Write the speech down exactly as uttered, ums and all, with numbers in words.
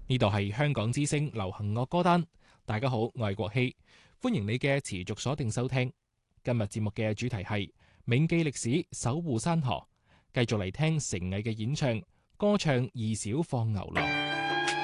呢度係香港之聲流行樂歌單。大家好，我係國希，歡迎你嘅持續鎖定收聽。今日節目嘅主題係銘記歷史，守護山河。繼續嚟聽成毅嘅演唱，歌唱二小放牛郎。